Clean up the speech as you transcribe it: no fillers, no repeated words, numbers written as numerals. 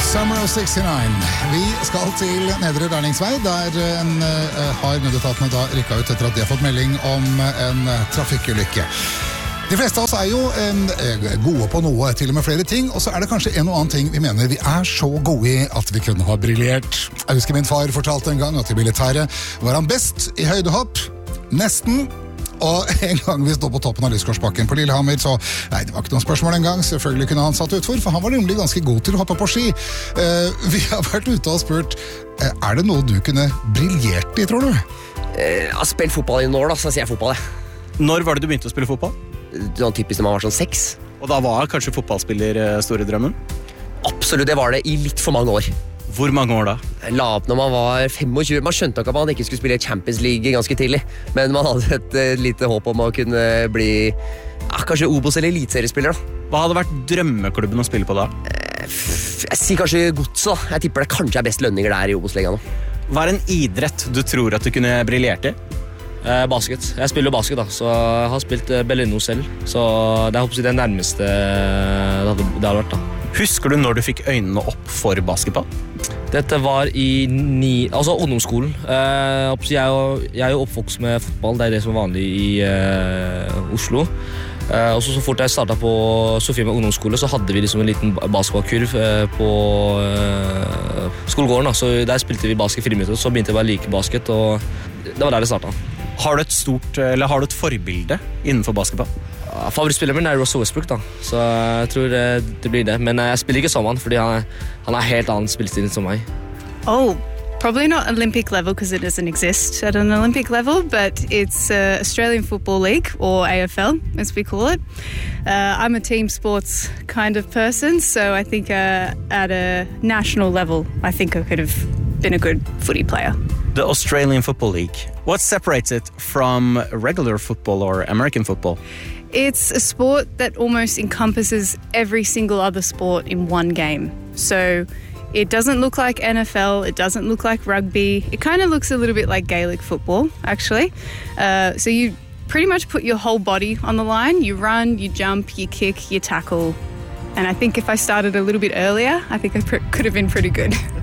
Summer of 69. Vi skal til Nedre Rærningsvei, der har nødetatene da rykket ut etter at de har fått melding om en trafikkulykke. De fleste av oss er jo gode på noe, til og med flere ting, og så er det kanskje en og annen ting vi mener vi er så gode i at vi kunne ha briljert. Jeg husker min far fortalte en gang at i militæret var han best i høydehopp, nesten. Og en gang vi stod på toppen av Lyskorsbakken på Lillehammer, så nei, det var ikke noen spørsmål en gang. Selvfølgelig kunne han satt utfor, for han var nemlig ganske god til å hoppe på ski. Vi har vært ute og spurt, er det noe du kunne briljert i, tror du? Jeg har spilt fotball i noen år, da, så sier jeg fotball, Når var det du begynte å spille fotball? Sånn typisk når man var sånn 6. Og da var kanskje fotballspiller store drømmen? Absolutt, det var det i litt for mange år. Hvor mange år da? Jeg la opp når man var 25. Man skjønte ikke at man ikke skulle spille Champions League ganske tidlig, men man hadde et lite håp om å kunne bli kanskje Obos- eller elitseriespiller da. Hva hadde vært drømmeklubben å spille på da? Jeg sier kanskje Godset da. Jeg tipper det kanskje er best lønninger der i Obos-ligaen nå. Hva er en idrett du tror at du kunne briljert i? Basket. Jeg spiller basket da, så jeg har spilt Bellino selv, så det er det nærmeste det hadde vært da. Husker du når du fikk øynene opp for basketball? Dette var i ungdomsskolen. Jeg er jo oppvokst med fotball, det er det som er vanlig i Oslo. Og så fort jeg startet på Sofie med ungdomsskole, så hadde vi liksom en liten basketballkurv på skolegården. Da. Så der spilte vi basket 4 minutter, så begynte jeg bare å like basket, og det var der det startet. Har du et forbilde innenfor basketball? Favorittspilleren min er Russell Westbrook, da. Så jeg tror det blir det. Men jeg spiller ikke som han, fordi han er helt annen spillestil som meg. Oh, probably not Olympic level because it doesn't exist at an Olympic level, but it's Australian Football League, or AFL as we call it. I'm a team sports kind of person, so I think at a national level, I think I could have been a good footy player. The Australian Football League. What separates it from regular football or American football? It's a sport that almost encompasses every single other sport in one game. So it doesn't look like NFL, it doesn't look like rugby. It kind of looks a little bit like Gaelic football, actually. So you pretty much put your whole body on the line. You run, you jump, you kick, you tackle. And I think if I started a little bit earlier, I think I could have been pretty good.